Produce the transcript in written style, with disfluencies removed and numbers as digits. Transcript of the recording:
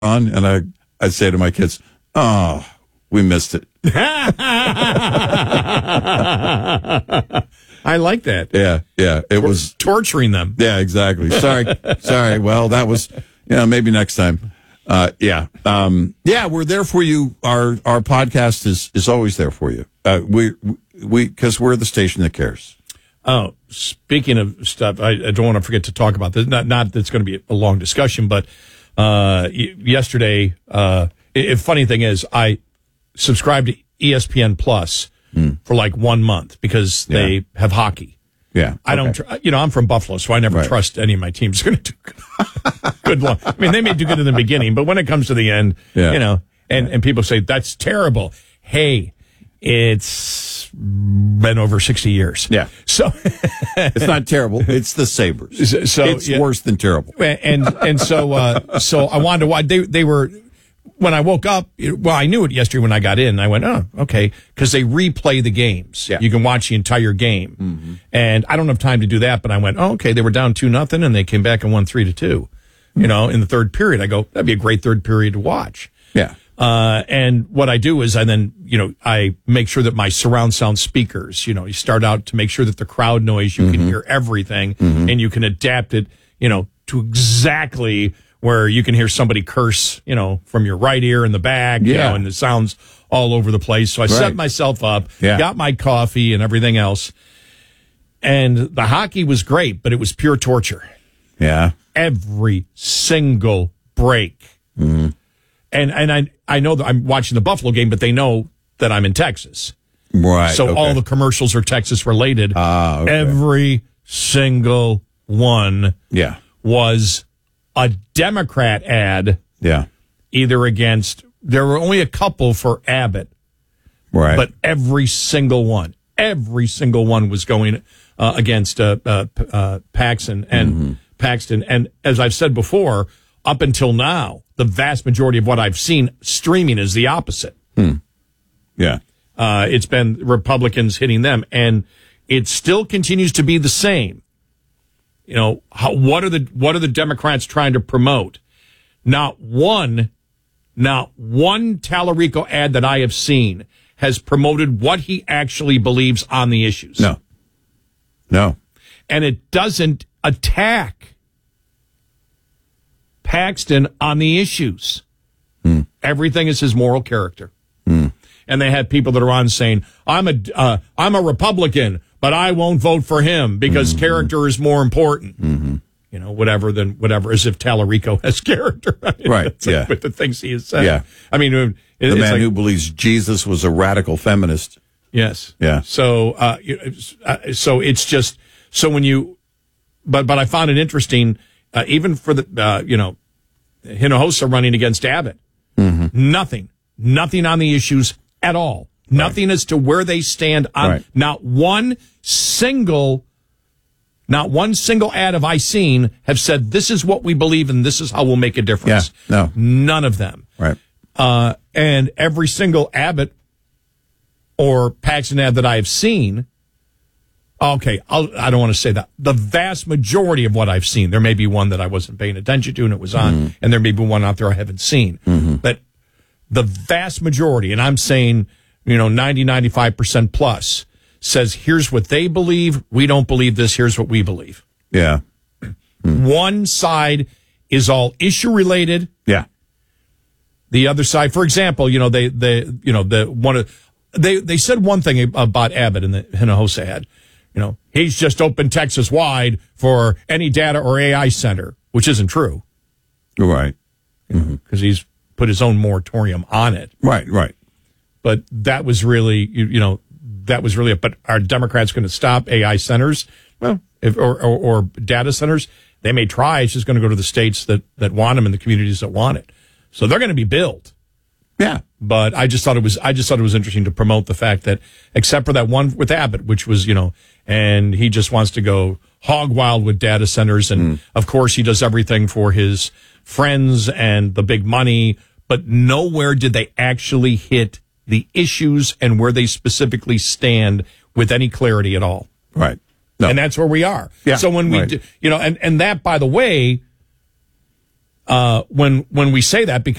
on, and I'd say to my kids, "Oh, we missed it." I like that. Yeah. It was torturing them. Yeah, exactly. Sorry. Well, that was, maybe next time. Yeah, we're there for you. Our podcast is always there for you. Because we're the station that cares. Oh, speaking of stuff, I don't want to forget to talk about this. Not that it's going to be a long discussion, but yesterday, funny thing is, I subscribed to ESPN Plus for like 1 month because they have hockey. Yeah, I don't. I'm from Buffalo, so I never trust any of my teams are going to do good. Long. I mean, they may do good in the beginning, but when it comes to the end, and people say that's terrible. Hey, it's been over 60 years. Yeah, so it's not terrible. It's the Sabres. So it's worse than terrible. And so I wanted to watch. They were. When I woke up, I knew it yesterday when I got in. I went, oh, okay, because they replay the games. Yeah. You can watch the entire game. Mm-hmm. And I don't have time to do that, but I went, oh, okay, they were down 2-0, and they came back and won 3-2. In the third period. I go, that'd be a great third period to watch. Yeah. And what I do is I make sure that my surround sound speakers, you start out to make sure that the crowd noise, you can hear everything, and you can adapt it, to exactly where you can hear somebody curse, from your right ear in the back, and it sounds all over the place. So I set myself up, got my coffee and everything else. And the hockey was great, but it was pure torture. Yeah. Every single break. Mm-hmm. And I know that I'm watching the Buffalo game, but they know that I'm in Texas. Right. So all the commercials are Texas related. Okay. Every single one was a Democrat ad. Yeah. Either against, there were only a couple for Abbott. Right. But every single one was going against Paxton and Paxton. And as I've said before, up until now, the vast majority of what I've seen streaming is the opposite. Yeah. It's been Republicans hitting them, and it still continues to be the same. What are the Democrats trying to promote? Not one Tallarico ad that I have seen has promoted what he actually believes on the issues. No. And it doesn't attack Paxton on the issues. Everything is his moral character. And they had people that are on saying, I'm a Republican, but I won't vote for him because character is more important. Whatever, as if Tallarico has character. Right. With the things he has said. Yeah. I mean, the man who believes Jesus was a radical feminist. Yes. Yeah. So it's just, so when you, but I found it interesting, even for the, Hinojosa running against Abbott. Nothing on the issues at all. Nothing as to where they stand on, not one single ad have I seen have said, this is what we believe and this is how we'll make a difference. Yeah. No. None of them. Right. And every single Abbott or Paxton ad that I have seen, okay, I don't want to say that. The vast majority of what I've seen, there may be one that I wasn't paying attention to and it was on, and there may be one out there I haven't seen. But the vast majority, and I'm saying, 90-95% plus, says here's what they believe. We don't believe this. Here's what we believe. Yeah. One side is all issue related. Yeah. The other side, for example, they said one thing about Abbott in the Hinojosa ad. He's just opened Texas wide for any data or AI center, which isn't true. Right. Because he's put his own moratorium on it. Right. But that was really, but are Democrats going to stop AI centers? Well, or data centers? They may try. It's just going to go to the states that want them and the communities that want it. So they're going to be built. Yeah. But I just thought it was interesting to promote the fact that, except for that one with Abbott, which was, and he just wants to go hog wild with data centers. And of course he does everything for his friends and the big money, but nowhere did they actually hit the issues and where they specifically stand with any clarity at all. Right. No. And that's where we are. Yeah. So when we, and that, by the way, when we say that, because